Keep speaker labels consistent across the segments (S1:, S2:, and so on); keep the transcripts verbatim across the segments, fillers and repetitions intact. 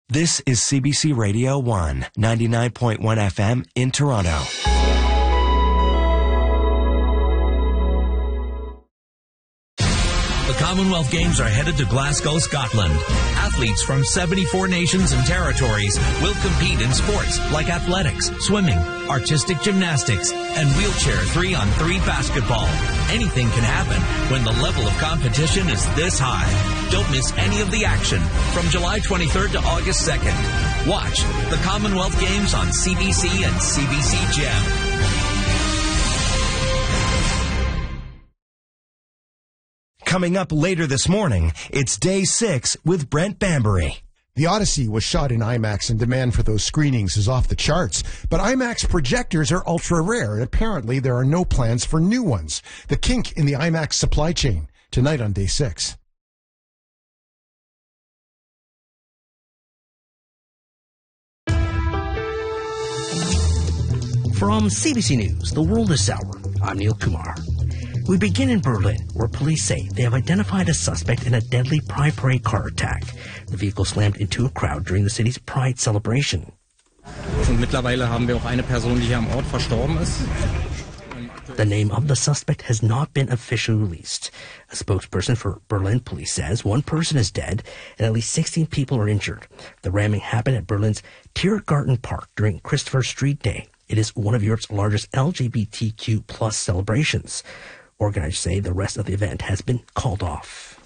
S1: This is C B C Radio one, ninety-nine point one F M in Toronto.
S2: The Commonwealth Games are headed to Glasgow, Scotland. Athletes from seventy-four nations and territories will compete in sports like athletics, swimming, artistic gymnastics, and wheelchair three on three basketball. Anything can happen when the level of competition is this high. Don't miss any of the action from July twenty-third to August second. Watch the Commonwealth Games on C B C and C B C Gem.
S1: Coming up later this morning, it's Day six with Brent Bambury.
S3: The Odyssey was shot in IMAX and demand for those screenings is off the charts. But IMAX projectors are ultra rare and apparently there are no plans for new ones. The kink in the IMAX supply chain, tonight on Day six.
S4: From C B C News, The World this hour, I'm Neil Kumar. We begin in Berlin, where police say they have identified a suspect in a deadly Pride Parade car attack. The vehicle slammed into a crowd during the city's Pride celebration.
S5: Und mittlerweile haben wir auch eine Person, die hier am Ort verstorben ist.
S4: The name of the suspect has not been officially released. A spokesperson for Berlin police says one person is dead and at least sixteen people are injured. The ramming happened at Berlin's Tiergarten Park during Christopher Street Day. It is one of Europe's largest L G B T Q plus celebrations. Organizers say the rest of the event has been called off.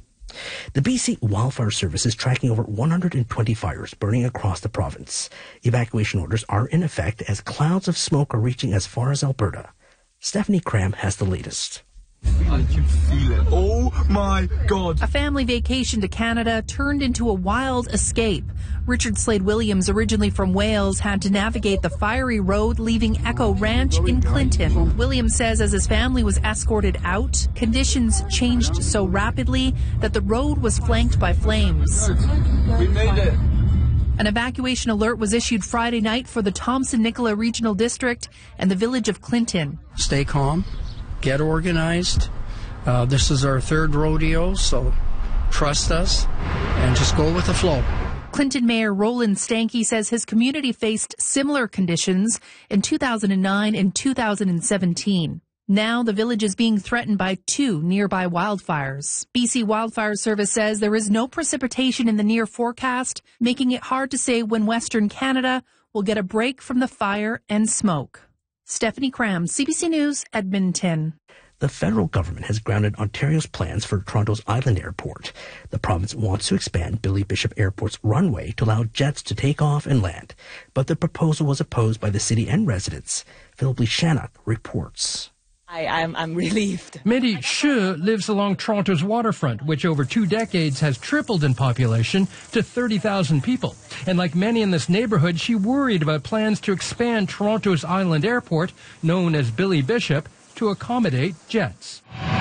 S4: The B C Wildfire Service is tracking over one hundred twenty fires burning across the province. Evacuation orders are in effect as clouds of smoke are reaching as far as Alberta. Stephanie Cram has the latest.
S6: I can feel it. Oh my God.
S7: A family vacation to Canada turned into a wild escape. Richard Slade Williams, originally from Wales, had to navigate the fiery road leaving Echo Ranch in Clinton. Williams says as his family was escorted out, conditions changed so rapidly that the road was flanked by flames.
S6: We made it.
S7: An evacuation alert was issued Friday night for the Thompson-Nicola Regional District and the village of Clinton.
S8: Stay calm. Get organized. Uh, this is our third rodeo, so trust us and just go with the flow.
S7: Clinton Mayor Roland Stanky says his community faced similar conditions in two thousand nine and two thousand seventeen. Now the village is being threatened by two nearby wildfires. B C Wildfire Service says there is no precipitation in the near forecast, making it hard to say when Western Canada will get a break from the fire and smoke. Stephanie Cram, C B C News, Edmonton.
S4: The federal government has grounded Ontario's plans for Toronto's Island Airport. The province wants to expand Billy Bishop Airport's runway to allow jets to take off and land. But the proposal was opposed by the city and residents. Philip Lee Shannock reports.
S9: I, I'm, I'm relieved.
S10: Mindy Shu lives along Toronto's waterfront, which over two decades has tripled in population to thirty thousand people. And like many in this neighborhood, she worried about plans to expand Toronto's Island Airport, known as Billy Bishop, to accommodate jets.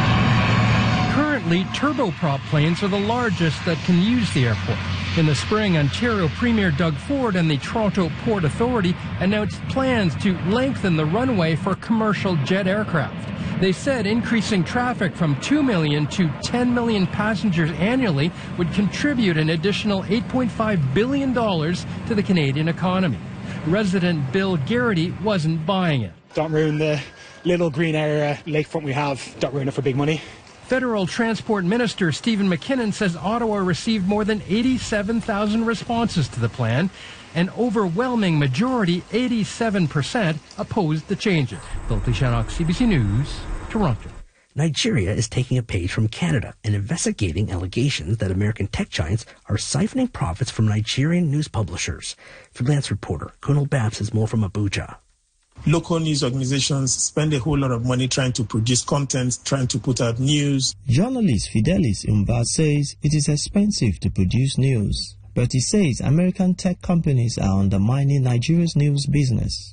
S10: Currently, turboprop planes are the largest that can use the airport. In the spring, Ontario Premier Doug Ford and the Toronto Port Authority announced plans to lengthen the runway for commercial jet aircraft. They said increasing traffic from two million to ten million passengers annually would contribute an additional eight point five billion dollars to the Canadian economy. Resident Bill Garrity wasn't buying it.
S11: Don't ruin the little green area lakefront we have. Don't ruin it for big money.
S10: Federal Transport Minister Stephen McKinnon says Ottawa received more than eighty-seven thousand responses to the plan. An overwhelming majority, eighty-seven percent, opposed the changes. Philip Lee Shannock, C B C News, Toronto.
S4: Nigeria is taking a page from Canada and investigating allegations that American tech giants are siphoning profits from Nigerian news publishers. Freelance reporter Kunal Babs has more from Abuja.
S12: Local news organizations spend a whole lot of money trying to produce content, trying to put out news.
S13: Journalist Fidelis Umba says it is expensive to produce news, but he says American tech companies are undermining Nigeria's news business.